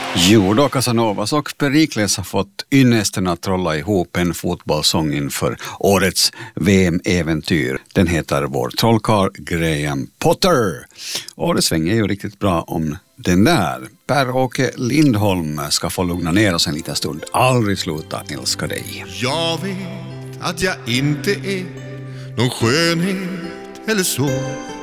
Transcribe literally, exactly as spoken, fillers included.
Jo då, Casanovas och Perikles har fått ynnesten att trolla ihop en fotbollssång inför årets V M-äventyr. Den heter Vår trollkarl Graham Potter. Och det svänger ju riktigt bra om den där. Per-Åke Lindholm ska få lugna ner oss en liten stund. Aldrig sluta älska dig. Jag vet att jag inte är någon skönhet eller så.